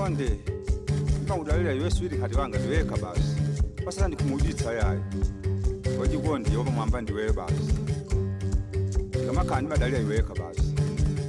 konde ngikudlalela yeswiri khati wanga ndiweka basi pasana ndikumuditsa yayi wajikonde yoba mwamba ndiwe basi ngamakhani badalira iweka basi